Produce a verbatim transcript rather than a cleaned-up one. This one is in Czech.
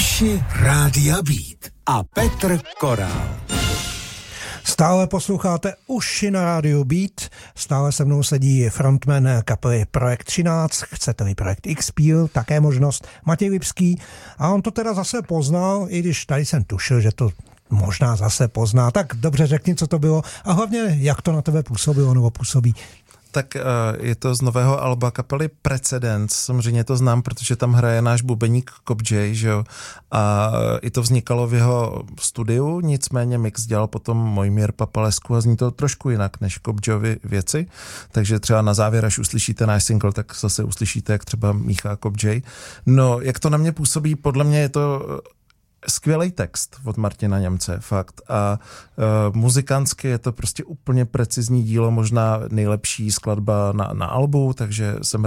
Uši Rádia Beat a Petr Korál. Stále posloucháte Uši na rádiu Beat, stále se mnou sedí frontman kapely Projekt třináct, chcete-li Projekt X-Peel, také možnost, Matěj Lipský, a on to teda zase poznal, i když tady jsem tušil, že to možná zase pozná, tak dobře řekni, co to bylo a hlavně, jak to na tebe působilo nebo působí. Tak uh, je to z nového alba kapely Precedence, samozřejmě to znám, protože tam hraje náš bubeník Cop J, že jo, a uh, i to vznikalo v jeho studiu, nicméně mix dělal potom Mojmír Papalesku a zní to trošku jinak než Cop Jovi věci, takže třeba na závěr, až uslyšíte náš single, tak zase uslyšíte, jak třeba míchá Cop J. No, jak to na mě působí, podle mě je to skvělý text od Martina Němce, fakt. A uh, muzikantsky je to prostě úplně precizní dílo, možná nejlepší skladba na, na albu, takže jsem